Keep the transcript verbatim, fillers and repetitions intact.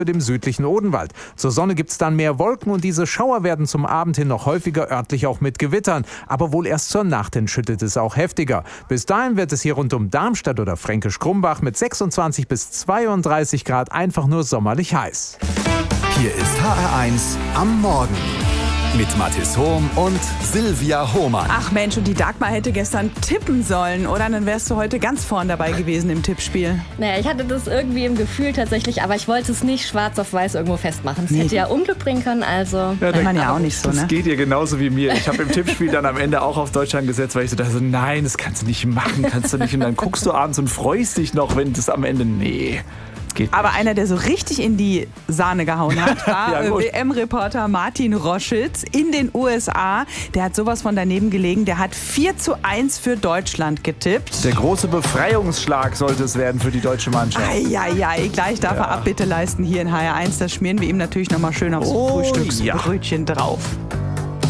dem südlichen Odenwald. Zur Sonne gibt es dann mehr Wolken und diese Schauer werden zum Abend hin noch häufiger, örtlich auch mit Gewittern. Aber wohl erst zur Nacht hin schüttet es auch heftiger. Bis dahin wird es hier rund um Darmstadt oder Fränkisch-Krumbach mit sechsundzwanzig bis zweiunddreißig Grad einfach nur sommerlich heiß. Hier ist H R eins am Morgen mit Mathis Hohm und Silvia Hohmann. Ach Mensch, und die Dagmar hätte gestern tippen sollen, oder? Dann wärst du heute ganz vorn dabei gewesen im Tippspiel. Naja, ich hatte das irgendwie im Gefühl tatsächlich, aber ich wollte es nicht schwarz auf weiß irgendwo festmachen. Es Nee. hätte ja Unglück bringen können, also... Ja, Kann man ja auch nicht so, Das ne? geht ihr genauso wie mir. Ich habe im Tippspiel dann am Ende auch auf Deutschland gesetzt, weil ich so dachte, nein, das kannst du nicht machen, kannst du nicht. Und dann guckst du abends und freust dich noch, wenn das am Ende, nee, geht Aber nicht. einer, der so richtig in die Sahne gehauen hat, war Ja, äh, gut. W M-Reporter Martin Roschitz in den U S A. Der hat sowas von daneben gelegen. Der hat vier zu eins für Deutschland getippt. Der große Befreiungsschlag sollte es werden für die deutsche Mannschaft. Eieiei, gleich darf er Abbitte leisten hier in H R eins. Das schmieren wir ihm natürlich nochmal schön aufs Oh, Frühstücksbrötchen drauf.